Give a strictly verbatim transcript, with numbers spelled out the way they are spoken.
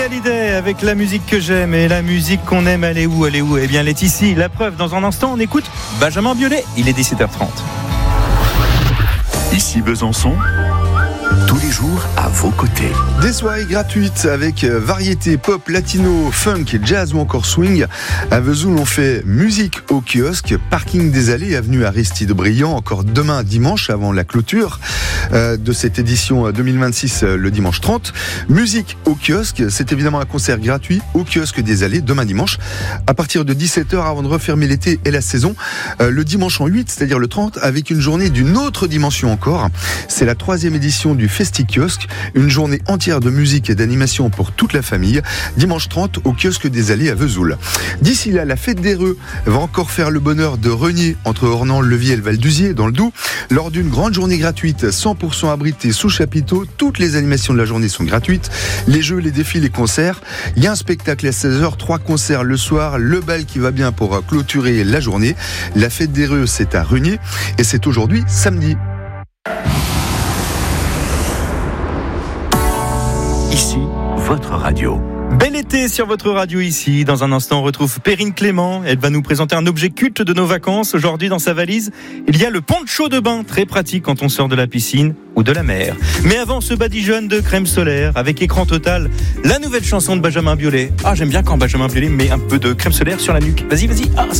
Hallyday avec la musique que j'aime et la musique qu'on aime. Elle est où, elle est où ? Eh bien, elle est ici. La preuve, dans un instant, on écoute Benjamin Biolay. Il est dix-sept heures trente. Ici Besançon, tous les jours à vos côtés. Des soirées gratuites avec variété pop, latino, funk, jazz ou encore swing. À Vesoul, on fait musique au kiosque, parking des Allées, avenue Aristide Briand, encore demain dimanche avant la clôture euh, de cette édition deux mille vingt-six, le dimanche trente. Musique au kiosque, c'est évidemment un concert gratuit au kiosque des Allées demain dimanche à partir de dix-sept heures avant de refermer l'été et la saison. Euh, le dimanche en huit, c'est-à-dire le trente, avec une journée d'une autre dimension encore. C'est la troisième édition du Festi Kiosque, une journée entière de musique et d'animation pour toute la famille, dimanche trente au kiosque des Allées à Vesoul. D'ici là, la fête des Reux va encore faire le bonheur de Renier entre Ornans, Levier et le Val-d'Uzier dans le Doubs. Lors d'une grande journée gratuite, cent pour cent abritée sous chapiteau, toutes les animations de la journée sont gratuites, les jeux, les défis, les concerts. Il y a un spectacle à seize heures, trois concerts le soir, le bal qui va bien pour clôturer la journée. La fête des Reux, c'est à Renier et c'est aujourd'hui samedi. Ici, votre radio. Bel été sur votre radio ici. Dans un instant, on retrouve Perrine Clément. Elle va nous présenter un objet culte de nos vacances. Aujourd'hui, dans sa valise, il y a le poncho de bain, très pratique quand on sort de la piscine ou de la mer. Mais avant, ce badigeonne de crème solaire avec écran total, la nouvelle chanson de Benjamin Biolay. Ah, j'aime bien quand Benjamin Biolay met un peu de crème solaire sur la nuque. Vas-y, vas-y. Ah,